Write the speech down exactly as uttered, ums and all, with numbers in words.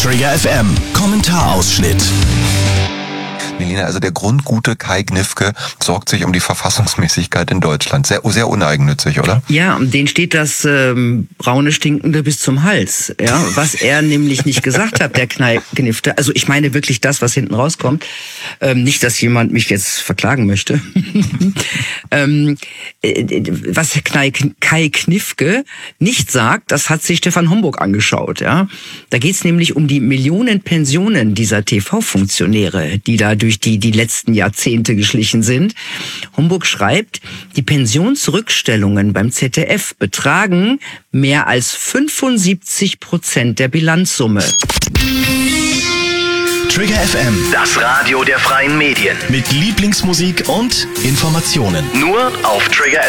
Trigger F M, Kommentarausschnitt. Melina, also der grundgute Kai Gniffke sorgt sich um die Verfassungsmäßigkeit in Deutschland. Sehr, sehr uneigennützig, oder? Ja, denen steht das ähm, braune Stinkende bis zum Hals. Ja, was er nämlich nicht gesagt hat, der Kai Gniffke. Also ich meine wirklich das, was hinten rauskommt. Ähm, nicht, dass jemand mich jetzt verklagen möchte. ähm, äh, was Kai, Kai Gniffke nicht sagt, das hat sich Stefan Homburg angeschaut. Ja, da geht's nämlich um die Millionen Pensionen dieser T V-Funktionäre, die da durch die, die letzten Jahrzehnte geschlichen sind. Homburg schreibt, die Pensionsrückstellungen beim Z D F betragen mehr als fünfundsiebzig Prozent der Bilanzsumme. Trigger F M, Das Radio der freien Medien. mit Lieblingsmusik und Informationen. Nur auf Trigger